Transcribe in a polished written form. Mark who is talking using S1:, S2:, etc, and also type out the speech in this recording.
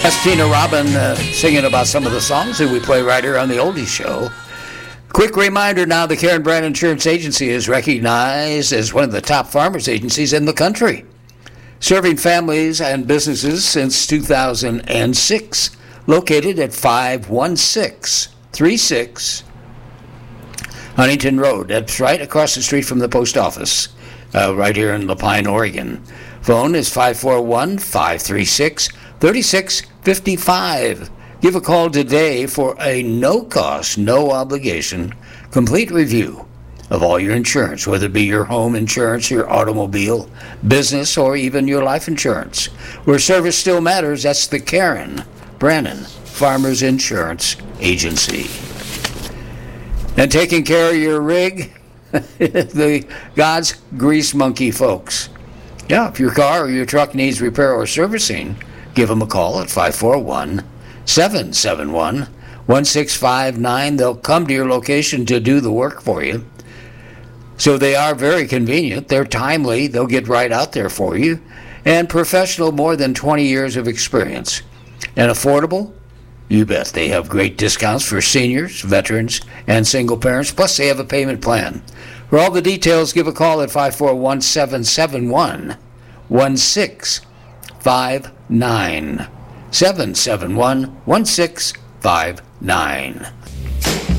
S1: That's Tina Robin singing about some of the songs that we play right here on the Oldies Show. Quick reminder now, the Karen Brand Insurance Agency is recognized as one of the top farmers agencies in the country, serving families and businesses since 2006, located at 51636 Huntington Road. That's right across the street from the post office, right here in La Pine, Oregon. Phone is 541-536-3655. Give a call today for a no-cost, no-obligation, complete review of all your insurance, whether it be your home insurance, your automobile, business, or even your life insurance. Where service still matters, that's the Karen Brannon Farmers Insurance Agency. And taking care of your rig, the God's Grease Monkey folks. Yeah, if your car or your truck needs repair or servicing, give them a call at 541-771-1659. They'll come to your location to do the work for you. So they are very convenient. They're timely. They'll get right out there for you. And professional, more than 20 years of experience. And affordable? You bet. They have great discounts for seniors, veterans, and single parents. Plus, they have a payment plan. For all the details, give a call at 541-771-1659. 771-1659.